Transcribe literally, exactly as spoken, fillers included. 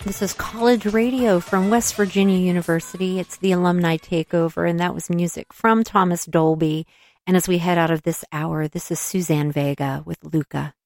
This is College Radio from West Virginia University. It's the Alumni Takeover, and that was music from Thomas Dolby. And as we head out of this hour, this is Suzanne Vega with Luca.